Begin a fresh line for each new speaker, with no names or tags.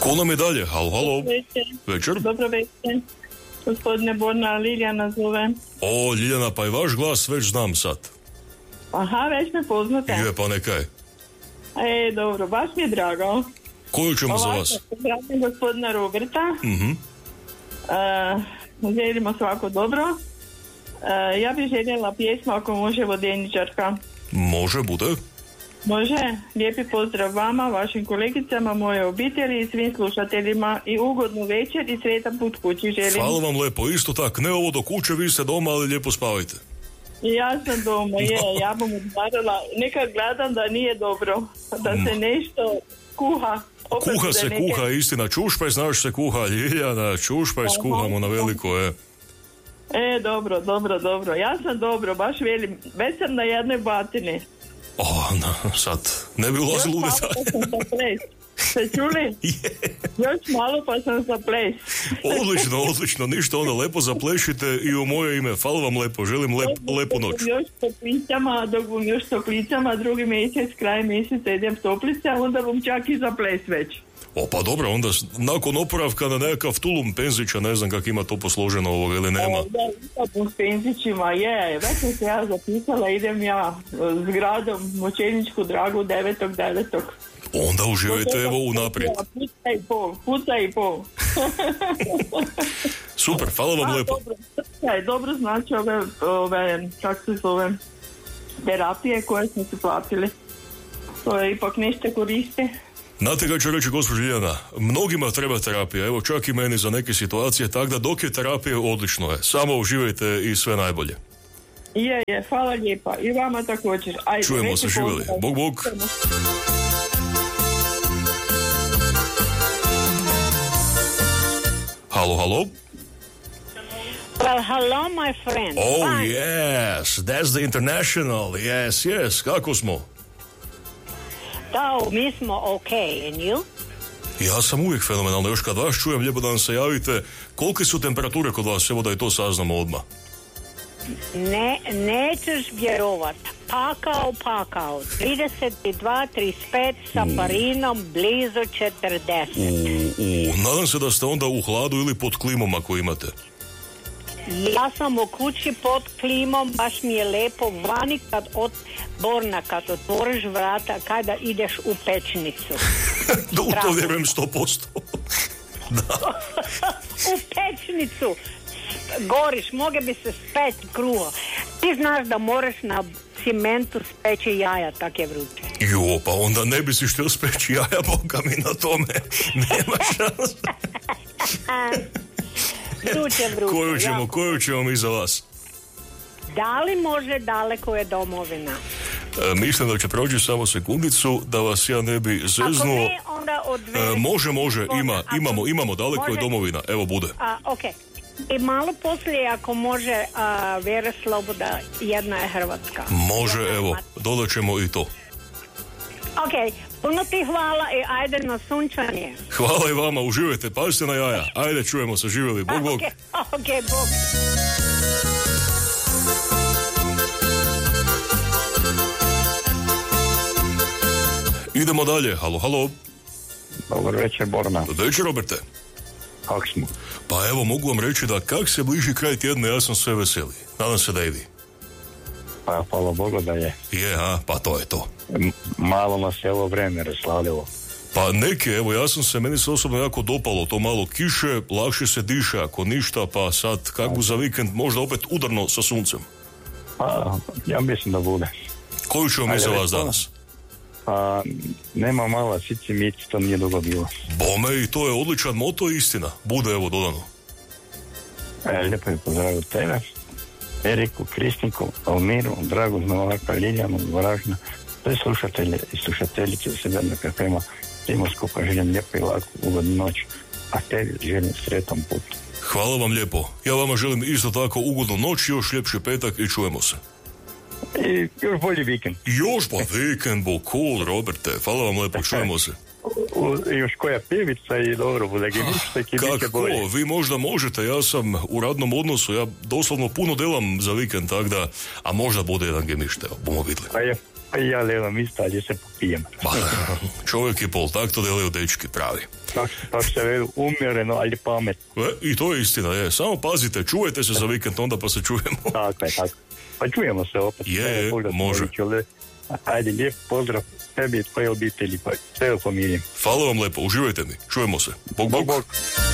Ko nam je dalje? Halo. Večer.
Dobro večer. Gospodine Borna, Liljana zovem.
O, Liljana, pa i vaš glas već znam sad.
Aha, već me poznate.
Je, pa nekaj.
Dobro, baš mi je drago.
Koju ćemo za vas?
Pozdravim gospodina Roberta. Želimo svako dobro. Ja bih željela pjesmu ako može Vodeničarka.
Može, bude.
Može. Lijepi pozdrav vama, vašim kolegicama, moje obitelji i svim slušateljima i ugodnu večer i sretan put kući želim.
Hvala vam lepo, isto tak, ne ovo do kuće, vi ste doma, ali lijepo spavajte.
Ja sam doma, ja bom odmarala. Nekad gledam da nije dobro, da se nešto kuha.
Kuha, istina, čušpaj, znaš se kuha, Ljiljana, čušpaj skuhamo na veliko,
Dobro. Ja sam dobro, baš velim. Već sam na jednoj batini.
Sad, ne bi ulazilo u detalje.
Ste čuli? Još malo pa sam za ples.
Odlično, ništa, onda lepo zaplešite i u moje ime. Hvala vam lepo, želim lepu noć.
Dok bom još toplicama, drugi mjesec, kraj mjeseca idem toplice, onda bom čak i za ples već.
Pa dobro, onda nakon oporavka na nekakav tulum penzića, ne znam kak ima to posloženo ovoga ili nema.
Da, penzićima već sam se ja zapisala, idem ja s gradom Močeničku Dragu 9.9.
Onda uživajte evo unaprijed.
Puta i pol.
Super, hvala vam lepo.
Dobro znači ove kako se zove, terapije koje smo se platili. To je ipak nešto koristi.
Znate kako ću reći, gospođo Ljiljana, mnogima treba terapija, evo čak i meni za neke situacije, tako da dok je terapija odlično je. Samo uživajte i sve najbolje.
Je, hvala lijepa. I vama također. Ajde,
čujemo se, živjeli. Bog. Halo.
Well, hello, my friend.
Oh,
fine.
yes, that's the international. Yes, kako smo?
Da, mi smo okay, and you?
Ja sam uvijek fenomenalno, još kad vas čujem, lijepo da nam se javite. Kolike su temperature kod vas, evo da i to saznamo odmah.
Nećeš vjerovat. Pakao. 32, 35 sa parinom, blizu 40.
Nadam se da ste onda u hladu ili pod klimom ako imate.
Ja sam u kući pod klimom, baš mi je lepo vani kad otvoriš vrata, kada ideš u pečnicu.
U to vjerujem 100%. Da.
U pečnicu goriš, moge bi se speći kruho. Ti znaš da moraš na cimentu speći jaja, tak je vruće.
Pa onda ne bi si štio speći jaja, Boga mi na tome. Nema šanse.
Vruće.
Koju ćemo mi za vas?
Da li može Daleko je domovina?
Mislim da će proći samo sekundicu, da vas ja ne bi zeznuo.
Ako ne, onda
Može, imamo Daleko je domovina, evo bude.
Okay. I malo poslije, ako može, Vera Sloboda, Jedna je Hrvatska.
Može, evo, dodat ćemo i to.
Ok, puno ti hvala i ajde na sunčanje.
Hvala i vama, uživajte, pazite na jaja. Ajde, čujemo se, živjeli, bog.
Ok, bog.
Idemo dalje, halo.
Dobar večer, Borna.
Večer, Roberte.
Kako smo?
Pa evo, mogu vam reći da kak se bliži kraj tjedna, ja sam sve veseli. Nadam se da i vi.
Pa hvala Bogu da je.
Pa to je to.
Malo nas je ovo vreme raslavljalo.
Pa meni se osobno jako dopalo to malo kiše, lakše se diše ako ništa, pa sad kako za vikend možda opet udarno sa suncem.
Pa ja mislim da bude.
Koju ćemo mi za vas danas?
Pa nema mala sici mici, to nije dugo bilo.
Bome, i to je odličan moto, istina. Bude evo dodano.
Lijepo je pozdravio tebe, Eriku, Kristinku, Almiru, Dragu, Novaka, Liljanu, Varažna, sve slušatelje i slušateljice Srebrnog FM-a. Svima skupa želim lijepo i lako ugodnu noć, a tebi želim sretan put.
Hvala vam lijepo. Ja vama želim isto tako ugodnu noć, još ljepši petak i čujemo se.
I još bolji vikend.
Vikend, cool, Roberte. Hvala vam lijepo, čujemo se.
Još koja pivica i dobro bude gemištek i biće bolje.
Kako? Vi možda možete, ja sam u radnom odnosu, ja doslovno puno delam za vikend, tak da, a možda bude jedan gemište, bomo vidjeli.
Pa i ja levam isto, ali se popijem.
Čovjek je pol, tak to delaju dečki pravi.
Tak se vedu, umjereno, ali pametno.
I to je istina, je. Samo pazite, čuvajte se za vikend, onda pa se čujemo.
Tako je, tako. Pa čujemo se opet.
Je, može.
Ajde, lijep pozdrav tebi i tvoje obitelji, pa sve u familiji.
Hvala vam lepo, uživajte mi. Čujemo se. Bog, bog.
Bog.